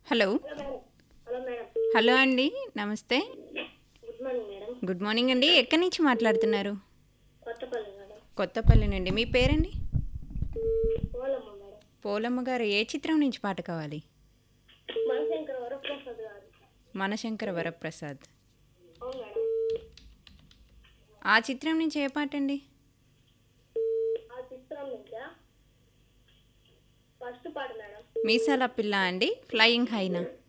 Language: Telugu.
Hello. Hello madam. Hello madam. Hello అండి. నమస్తే. Good morning madam. Good morning అండి. ఎక్కడి నుంచి మాట్లాడుతున్నారు? కొత్తపల్లి మేడం. కొత్తపల్లి నుండి. మీ పేరండి? పోలమ్మ మేడం. పోలమ్మ గారు. ఏ చిత్రం నుంచి పాట కావాలి? మనశంకర వరప్రసాద్ గారు. మనశంకర వరప్రసాద్. అవును మేడం. ఆ చిత్రం నుంచి ఏ పాట అండి? ఆ చిత్రం నుంచా? ఫస్ట్ పాట మేడం. మీసాల పిల్ల అండి. ఫ్లయింగ్ హైనా?